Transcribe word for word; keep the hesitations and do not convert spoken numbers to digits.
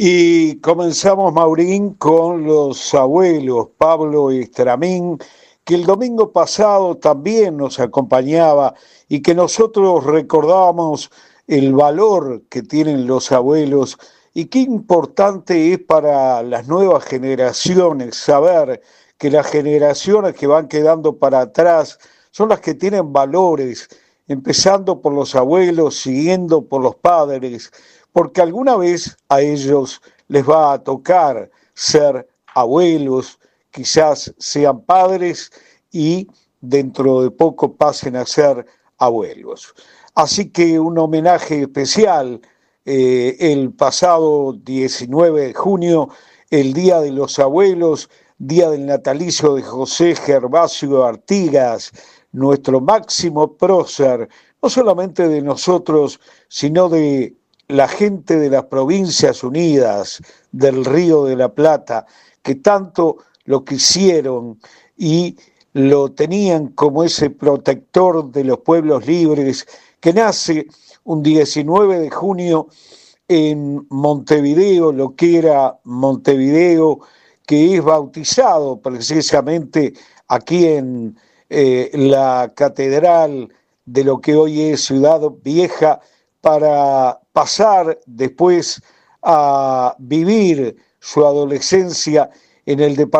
Y comenzamos, Maurín, con los abuelos, Pablo Estramín, que el domingo pasado también nos acompañaba y que nosotros recordábamos el valor que tienen los abuelos y qué importante es para las nuevas generaciones saber que las generaciones que van quedando para atrás son las que tienen valores, empezando por los abuelos, siguiendo por los padres, porque alguna vez a ellos les va a tocar ser abuelos, quizás sean padres y dentro de poco pasen a ser abuelos. Así que un homenaje especial eh, el pasado diecinueve de junio, el Día de los Abuelos, Día del natalicio de José Gervasio Artigas, nuestro máximo prócer, no solamente de nosotros, sino de la gente de las Provincias Unidas, del Río de la Plata, que tanto lo quisieron y lo tenían como ese protector de los pueblos libres, que nace un diecinueve de junio en Montevideo, lo que era Montevideo, que es bautizado precisamente aquí en eh, la catedral de lo que hoy es Ciudad Vieja, para pasar después a vivir su adolescencia en el departamento